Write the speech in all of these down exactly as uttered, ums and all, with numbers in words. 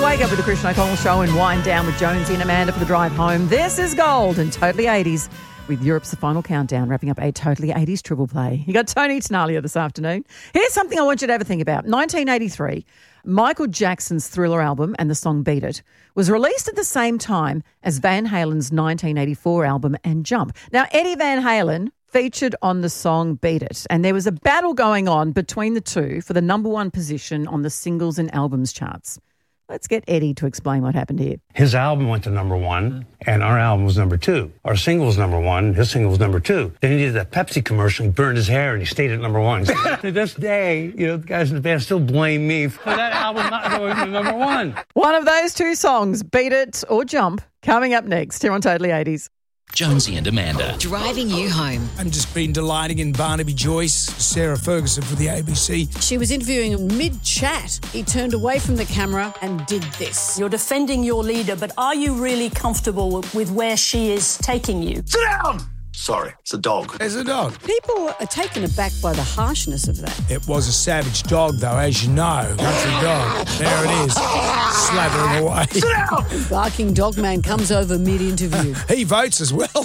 wake up with the Christian O'Connell Show and wind down with Jonesy and Amanda for the drive home. This is Gold and Totally eighties with Europe's The Final Countdown, wrapping up a Totally eighties triple play. You got Tony Tenalia this afternoon. Here's something I want you to have a think about. nineteen eighty-three, Michael Jackson's Thriller album and the song Beat It was released at the same time as Van Halen's nineteen eighty-four album and Jump. Now, Eddie Van Halen featured on the song Beat It, and there was a battle going on between the two for the number one position on the singles and albums charts. Let's get Eddie to explain what happened here. His album went to number one, and our album was number two. Our single was number one, his single was number two. Then he did that Pepsi commercial, he burned his hair, and he stayed at number one. To this day, you know, the guys in the band still blame me for that album not going to number one. One of those two songs, Beat It or Jump, coming up next here on Totally eighties. Jonesy and Amanda. Driving you home. I've just been delighting in Barnaby Joyce, Sarah Ferguson for the A B C. She was interviewing him mid-chat. He turned away from the camera and did this. You're defending your leader, but are you really comfortable with where she is taking you? Sit down! Sorry, it's a dog. It's a dog. People are taken aback by the harshness of that. It was a savage dog, though, as you know. Country dog. There it is. Slathering away. Sit down! Barking dog man comes over mid-interview. He votes as well.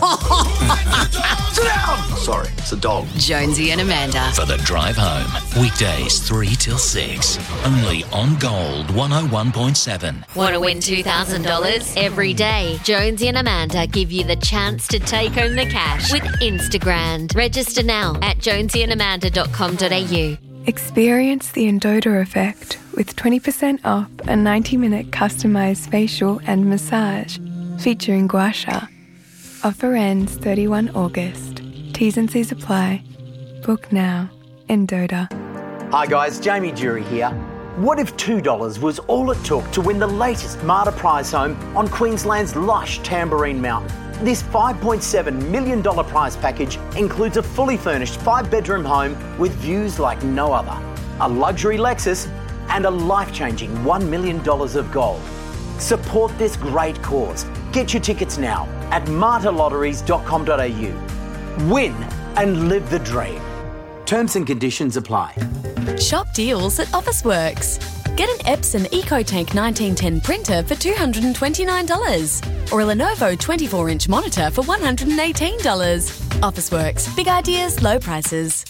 Sit down! Sorry, it's a dog. Jonesy and Amanda. For the drive home. Weekdays three till six. Only on Gold one oh one point seven. Want to win two thousand dollars? Every day, Jonesy and Amanda give you the chance to take home the cash with Instagram. Register now at jonesy and amanda dot com dot a u. Experience the Endota effect with twenty percent off a ninety minute customised facial and massage featuring Gua Sha. Offer ends thirty-first of August. T's and C's apply. Book now. Endota. Hi guys, Jamie Jury here. What if two dollars was all it took to win the latest Marta prize home on Queensland's lush Tamborine Mountain? This five point seven million dollars prize package includes a fully furnished five-bedroom home with views like no other, a luxury Lexus, and a life-changing one million dollars of gold. Support this great cause. Get your tickets now at marta lotteries dot com dot a u. Win and live the dream. Terms and conditions apply. Shop deals at Officeworks. Get an Epson EcoTank nineteen ten printer for two hundred twenty-nine dollars or a Lenovo twenty-four inch monitor for one hundred eighteen dollars. Officeworks. Big ideas, low prices.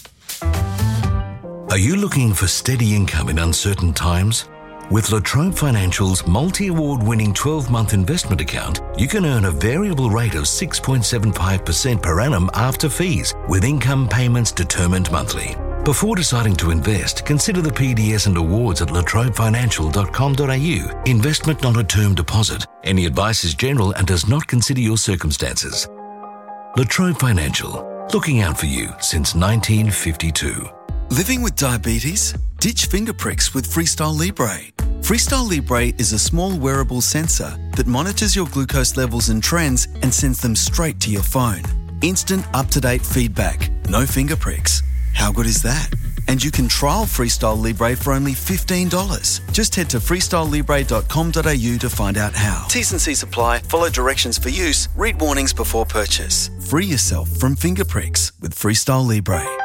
Are you looking for steady income in uncertain times? With La Trobe Financial's multi-award winning twelve-month investment account, you can earn a variable rate of six point seven five percent per annum after fees, with income payments determined monthly. Before deciding to invest, consider the P D S and awards at la trobe financial dot com dot a u. Investment not a term deposit. Any advice is general and does not consider your circumstances. La Trobe Financial, looking out for you since nineteen fifty-two. Living with diabetes? Ditch finger pricks with Freestyle Libre. Freestyle Libre is a small wearable sensor that monitors your glucose levels and trends and sends them straight to your phone. Instant up-to-date feedback. No finger pricks. How good is that? And you can trial Freestyle Libre for only fifteen dollars. Just head to freestyle libre dot com dot a u to find out how. T's and C's apply. Follow directions for use. Read warnings before purchase. Free yourself from finger pricks with Freestyle Libre.